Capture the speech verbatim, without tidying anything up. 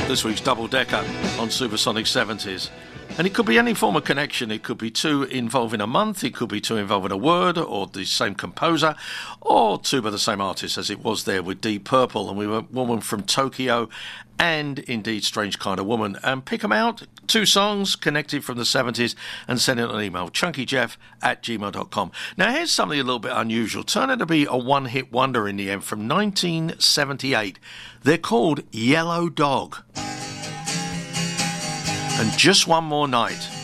This week's Double Decker on Supersonic seventies. And it could be any form of connection. It could be two involving a month, it could be two involving a word, or the same composer, or two by the same artist, as it was there with Deep Purple. And we were Woman from Tokyo and indeed Strange Kind of Woman. And pick them out, two songs connected from the seventies, and send it an email, chunkyjeff at gmail dot com. Now here's something a little bit unusual. Turned out to be a one-hit wonder in the end from nineteen seventy-eight. They're called Yellow Dog. And Just One More Night.